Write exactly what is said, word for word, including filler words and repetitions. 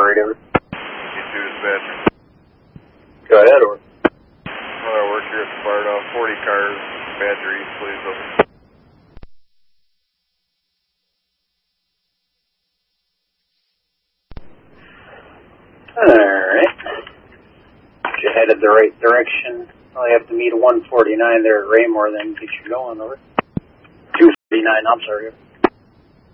radio. You two dispatcher. Go ahead, over. Well, I work here at the bar now. forty cars, Badger East, please, over. Alright. You headed the right direction. Well, you have to meet a one forty-nine there at Raymore, then get you going, over. two forty-nine, I'm sorry.